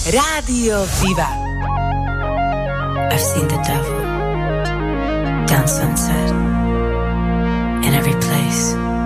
Rádio Viva. I've seen the devil down Sunset in every place.